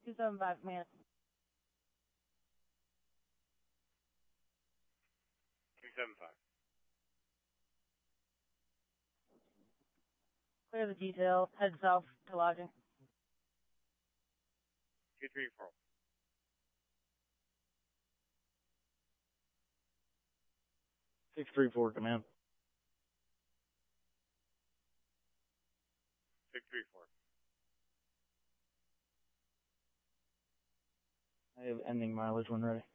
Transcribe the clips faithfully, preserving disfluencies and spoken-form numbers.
two seven five, man. two seven five. Clear the detail. Head south to lodging. two three four. six three four, command. six three four. I have ending mileage when ready.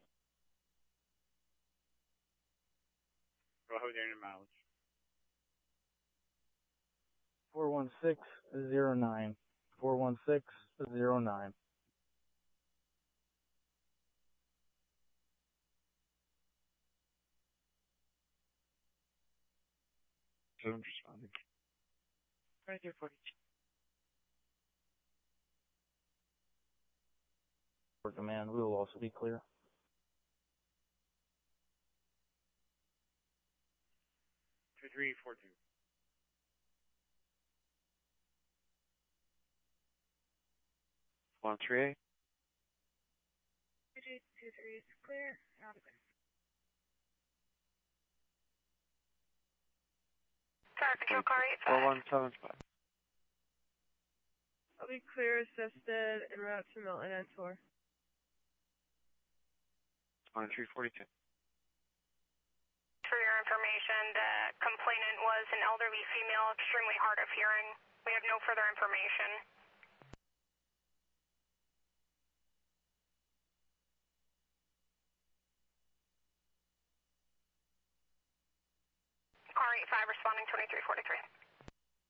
Go ahead with your ending mileage. four one six zero nine. four one six zero nine. Seven's responding. twenty-three forty-two. For command, we will also be clear. two three four two. one three eight. two two three is clear. Not clear. Tower control car eight five. four one seven five. I'll be clear assisted en route to Milton and Tour. twenty-three forty-two. For your information, the complainant was an elderly female, extremely hard of hearing. We have no further information. R eighty-five responding twenty-three forty-three.